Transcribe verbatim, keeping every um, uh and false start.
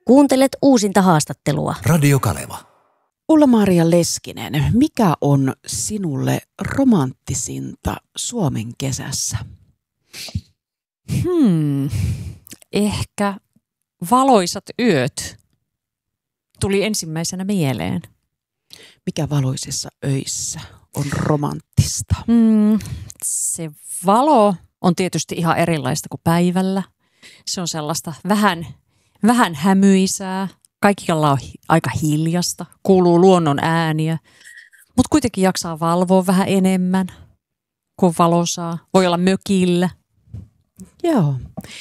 Kuuntelet uusinta haastattelua. Radio Kaleva. Ulla-Maria Leskinen, mikä on sinulle romanttisinta Suomen kesässä? Hmm, ehkä valoisat yöt tuli ensimmäisenä mieleen. Mikä valoisissa öissä on romanttista? Hmm, se valo on tietysti ihan erilaista kuin päivällä. Se on sellaista vähän, vähän hämyisää. Kaikilla on aika hiljasta, kuuluu luonnon ääniä, mutta kuitenkin jaksaa valvoa vähän enemmän, kun valo saa. Voi olla mökillä. Joo.